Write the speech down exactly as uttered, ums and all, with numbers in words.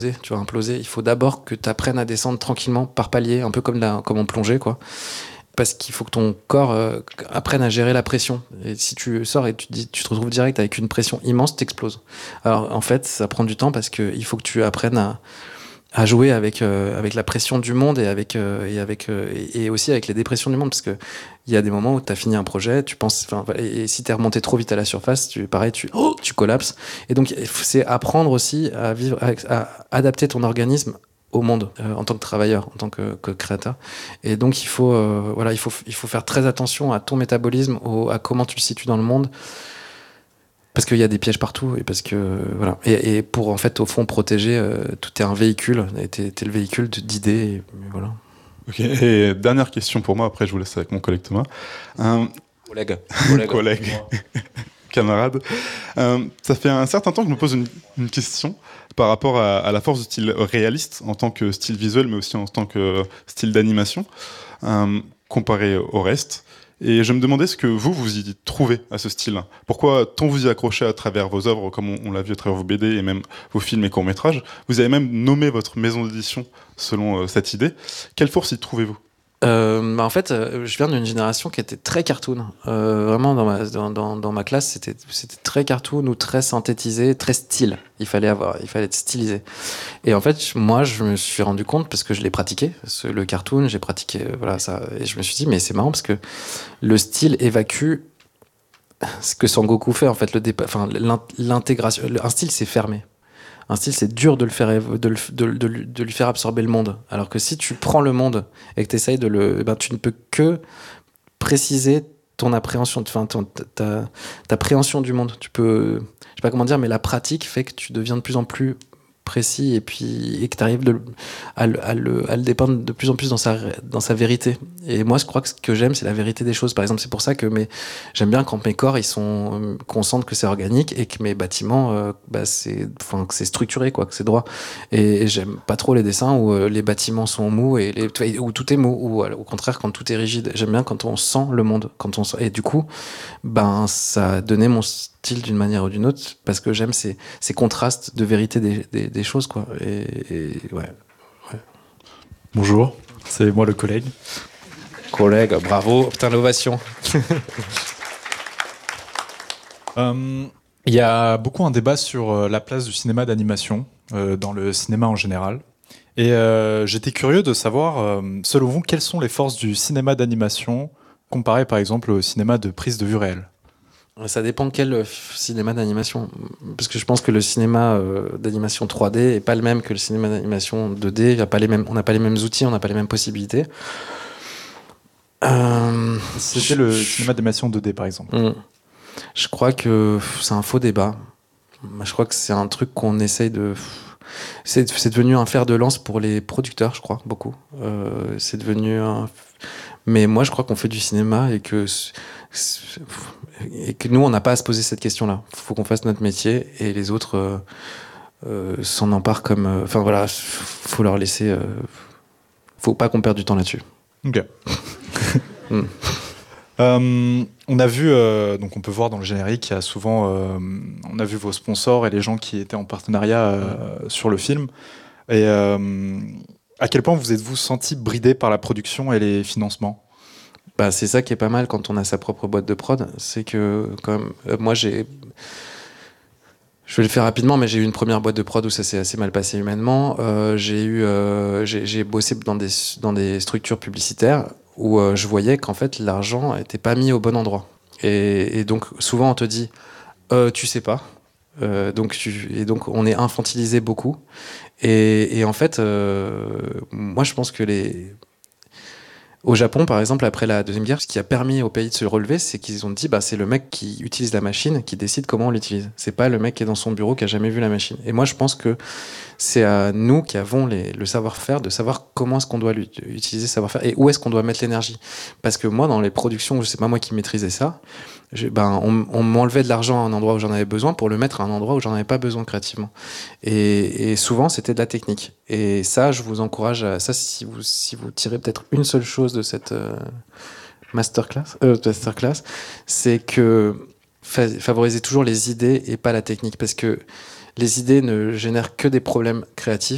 tu vas imploser. Il faut d'abord que tu apprennes à descendre tranquillement par palier, un peu comme, la, comme en plongée, quoi. Parce qu'il faut que ton corps euh, apprenne à gérer la pression. Et si tu sors et tu, dis, tu te retrouves direct avec une pression immense, t'exploses. Alors en fait, ça prend du temps parce qu'il faut que tu apprennes à, à jouer avec, euh, avec la pression du monde et, avec, euh, et, avec, euh, et, et aussi avec les dépressions du monde. Parce qu'il y a des moments où tu as fini un projet, tu penses, et, et si tu es remonté trop vite à la surface, tu, pareil, tu, oh, tu collapses. Et donc, c'est apprendre aussi à, vivre, à, à adapter ton organisme au monde euh, en tant que travailleur, en tant que, que créateur. Et donc il faut, euh, voilà, il faut, il faut faire très attention à ton métabolisme, au, à comment tu le situes dans le monde, parce qu'il y a des pièges partout et parce que voilà. Et, et pour en fait au fond protéger, euh, tout est un véhicule. T'es, t'es le véhicule d'idées. Et, et voilà. Ok. Et dernière question pour moi. Après je vous laisse avec mon collègue Thomas. Un... Collègue. Collègue. collègue. Camarade. Euh, ça fait un certain temps que je me pose une, une question par rapport à, à la force du style réaliste en tant que style visuel, mais aussi en tant que style d'animation, euh, comparé au reste. Et je me demandais ce que vous, vous y trouvez à ce style. Pourquoi tant vous y accrochez à travers vos œuvres, comme on, on l'a vu à travers vos B D et même vos films et courts-métrages. Vous avez même nommé votre maison d'édition selon euh, cette idée. Quelle force y trouvez-vous ? Euh, bah en fait, euh, je viens d'une génération qui était très cartoon. Euh, vraiment, dans ma, dans, dans, dans ma classe, c'était, c'était très cartoon ou très synthétisé, très style. Il fallait avoir, il fallait être stylisé. Et en fait, moi, je me suis rendu compte, parce que je l'ai pratiqué, ce, le cartoon, j'ai pratiqué, euh, voilà, ça. Et je me suis dit, mais c'est marrant, parce que le style évacue ce que Sangoku fait, en fait, le dépa- enfin, l'intégration. Un style, c'est fermé. Un style, c'est dur de, le faire, de, le, de, de, de lui faire absorber le monde. Alors que si tu prends le monde et que tu essayes de le... Ben, tu ne peux que préciser ton appréhension, enfin, ton, ta, ta appréhension du monde. Tu peux... Je sais pas comment dire, mais la pratique fait que tu deviens de plus en plus précis et puis et que tu arrives à, à, le, à le dépeindre de plus en plus dans sa, dans sa vérité. Et moi, je crois que ce que j'aime, c'est la vérité des choses. Par exemple, c'est pour ça que mes, j'aime bien quand mes corps, ils sont, qu'on sente que c'est organique et que mes bâtiments, euh, bah, c'est, enfin, que c'est structuré, quoi, que c'est droit. Et, et j'aime pas trop les dessins où euh, les bâtiments sont mous et les, où tout est mou, ou au contraire quand tout est rigide. J'aime bien quand on sent le monde, quand on sent, et du coup, ben, ça a donné mon style d'une manière ou d'une autre parce que j'aime ces, ces contrastes de vérité des, des, des choses, quoi. Et, et ouais, ouais. Bonjour, c'est moi le collègue. Collègue, bravo, putain, l'ovation. euh, Il y a beaucoup un débat sur la place du cinéma d'animation euh, dans le cinéma en général. Et euh, j'étais curieux de savoir, euh, selon vous, quelles sont les forces du cinéma d'animation comparé par exemple au cinéma de prise de vue réelle ? Ça dépend de quel cinéma d'animation. Parce que je pense que le cinéma euh, d'animation trois D n'est pas le même que le cinéma d'animation deux D. Y a pas les mêmes, on n'a pas les mêmes outils, on n'a pas les mêmes possibilités. Euh, C'était je, le cinéma d'animation deux D, par exemple. Je crois que c'est un faux débat. Je crois que c'est un truc qu'on essaye de... C'est, c'est devenu un fer de lance pour les producteurs, je crois, beaucoup. Euh, c'est devenu un... Mais moi, je crois qu'on fait du cinéma et que... Et que nous, on n'a pas à se poser cette question-là. Il faut qu'on fasse notre métier et les autres euh, euh, s'en emparent comme... Enfin euh, voilà, faut leur laisser... Euh, faut pas qu'on perde du temps là-dessus. Ok. mm. euh, on a vu, euh, donc on peut voir dans le générique, il y a souvent... Euh, on a vu vos sponsors et les gens qui étaient en partenariat euh, mm. sur le film. Et euh, à quel point vous êtes-vous senti bridé par la production et les financements ? Bah, c'est ça qui est pas mal quand on a sa propre boîte de prod, c'est que quand même, euh, moi j'ai, je vais le faire rapidement, mais j'ai eu une première boîte de prod où ça s'est assez mal passé humainement. Euh, j'ai eu, euh, j'ai, j'ai bossé dans des dans des structures publicitaires où euh, je voyais qu'en fait l'argent était pas mis au bon endroit. Et, et donc souvent on te dit, euh, tu sais pas. Euh, donc tu, et donc on est infantilisé beaucoup. Et, et en fait, euh, moi je pense que les Au Japon, par exemple, après la Deuxième Guerre, ce qui a permis au pays de se relever, c'est qu'ils ont dit bah, c'est le mec qui utilise la machine qui décide comment on l'utilise. C'est pas le mec qui est dans son bureau qui a jamais vu la machine. Et moi, je pense que c'est à nous qui avons les, le savoir-faire de savoir comment est-ce qu'on doit utiliser ce savoir-faire et où est-ce qu'on doit mettre l'énergie. Parce que moi, dans les productions où c'est pas moi qui maîtrisais ça, je, ben, on, on m'enlevait de l'argent à un endroit où j'en avais besoin pour le mettre à un endroit où j'en avais pas besoin créativement. Et, et souvent, c'était de la technique. Et ça, je vous encourage à ça. Si vous, si vous tirez peut-être une seule chose de cette euh, masterclass, euh, masterclass, c'est que fa- favorisez toujours les idées et pas la technique. Parce que les idées ne génèrent que des problèmes créatifs